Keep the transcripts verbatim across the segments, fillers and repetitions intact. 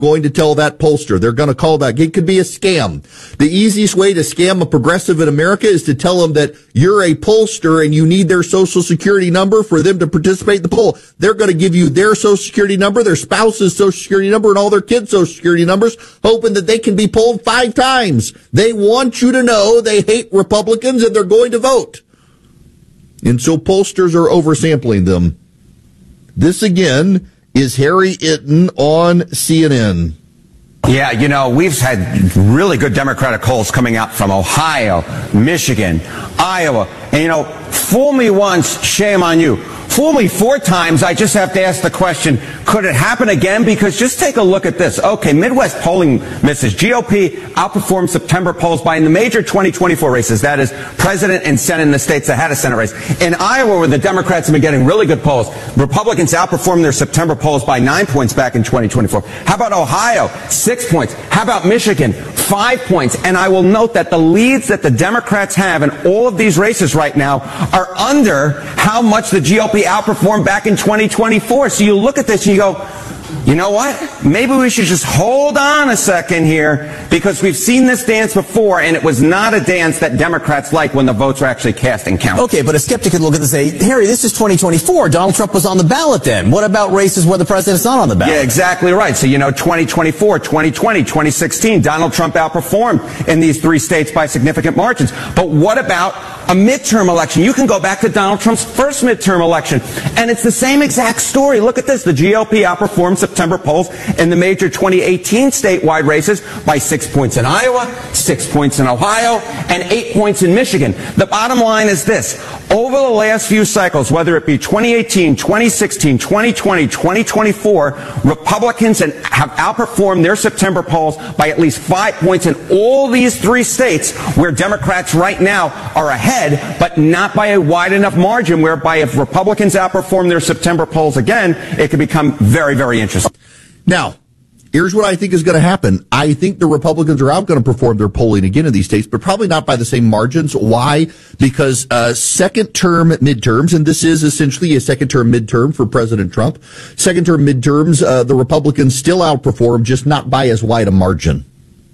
going to tell that pollster. They're going to call that. It could be a scam. The easiest way to scam a progressive in America is to tell them that you're a pollster and you need their social security number for them to participate in the poll. They're going to give you their social security number, their spouse's social security number, and all their kids' social security numbers, hoping that they can be polled five times. They want you to know they hate Republicans and they're going to vote. And so pollsters are oversampling them. This, again, is Harry Itten on C N N. Yeah, you know, we've had really good Democratic polls coming out from Ohio, Michigan, Iowa. And, you know, fool me once, shame on you. Fool me four times, I just have to ask the question, could it happen again? Because just take a look at this. Okay, Midwest polling misses. G O P outperformed September polls by in the major twenty twenty-four races. That is president and Senate in the states that had a Senate race. In Iowa, where the Democrats have been getting really good polls, Republicans outperformed their September polls by nine points back in twenty twenty-four. How about Ohio? Six points. How about Michigan? Five points. And I will note that the leads that the Democrats have in all of these races right now are under how much the G O P outperformed back in twenty twenty-four. So you look at this and you go, you know what? Maybe we should just hold on a second here, because we've seen this dance before, and it was not a dance that Democrats like when the votes were actually cast and counted. Okay, but a skeptic could look at this and say, Harry, this is twenty twenty-four. Donald Trump was on the ballot then. What about races where the president's not on the ballot? Yeah, exactly right. So, you know, twenty twenty-four, twenty twenty, twenty sixteen, Donald Trump outperformed in these three states by significant margins. But what about a midterm election? You can go back to Donald Trump's first midterm election, and it's the same exact story. Look at this. The G O P outperformed September polls in the major twenty eighteen statewide races by six points in Iowa, six points in Ohio, and eight points in Michigan. The bottom line is this. Over the last few cycles, whether it be twenty eighteen, twenty sixteen, twenty twenty, twenty twenty-four, Republicans have outperformed their September polls by at least five points in all these three states, where Democrats right now are ahead, but not by a wide enough margin, whereby if Republicans outperform their September polls again, it could become very, very interesting. Now, here's what I think is going to happen. I think the Republicans are out going to perform their polling again in these states, but probably not by the same margins. Why? Because uh, second-term midterms, and this is essentially a second-term midterm for President Trump, second-term midterms, uh, the Republicans still outperform, just not by as wide a margin.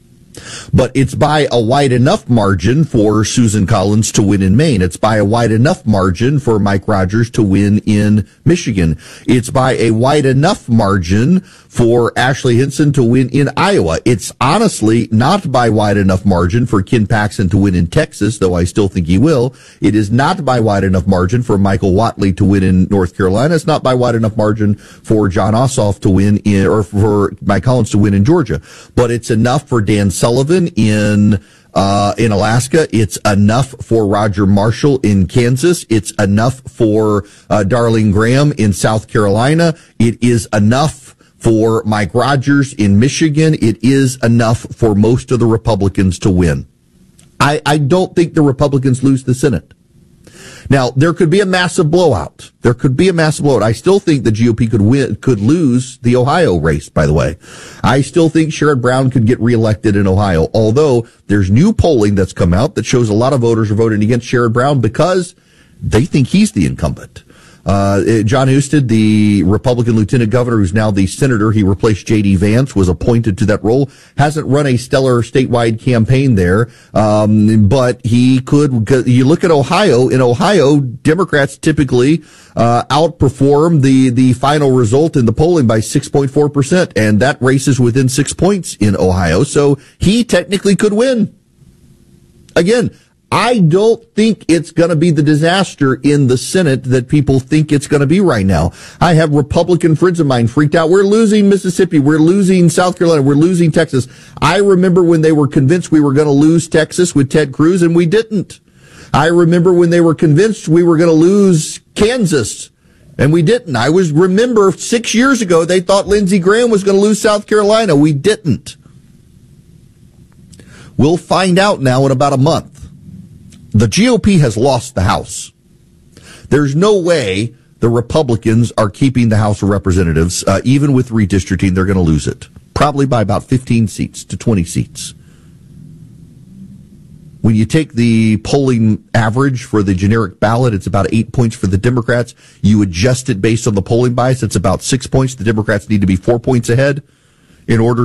But it's by a wide enough margin for Susan Collins to win in Maine. It's by a wide enough margin for Mike Rogers to win in Michigan. It's by a wide enough margin for Ashley Hinson to win in Iowa. It's honestly not by wide enough margin for Ken Paxton to win in Texas, though I still think he will. It is not by wide enough margin for Michael Whatley to win in North Carolina. It's not by wide enough margin for John Ossoff to win in, or for Mike Collins to win in Georgia. But it's enough for Dan Sullivan in Uh, in Alaska. It's enough for Roger Marshall in Kansas. It's enough for uh, Darlene Graham in South Carolina. It is enough for Mike Rogers in Michigan. It is enough for most of the Republicans to win. I, I don't think the Republicans lose the Senate. Now, there could be a massive blowout. There could be a massive blowout. I still think the G O P could win, could lose the Ohio race, by the way. I still think Sherrod Brown could get reelected in Ohio, although there's new polling that's come out that shows a lot of voters are voting against Sherrod Brown because they think he's the incumbent. Uh, John Husted, the Republican lieutenant governor, who's now the senator, he replaced J D Vance, was appointed to that role, hasn't run a stellar statewide campaign there, um, but he could. You look at Ohio. In Ohio, Democrats typically uh, outperform the the final result in the polling by six point four percent, and that race is within six points in Ohio, so he technically could win. Again, I don't think it's going to be the disaster in the Senate that people think it's going to be right now. I have Republican friends of mine freaked out. We're losing Mississippi. We're losing South Carolina. We're losing Texas. I remember when they were convinced we were going to lose Texas with Ted Cruz, and we didn't. I remember when they were convinced we were going to lose Kansas, and we didn't. I was remember six years ago they thought Lindsey Graham was going to lose South Carolina. We didn't. We'll find out now in about a month. The G O P has lost the House. There's no way the Republicans are keeping the House of Representatives. Uh, even with redistricting, they're going to lose it. Probably by about fifteen seats to twenty seats. When you take the polling average for the generic ballot, it's about eight points for the Democrats. You adjust it based on the polling bias, it's about six points. The Democrats need to be four points ahead. in order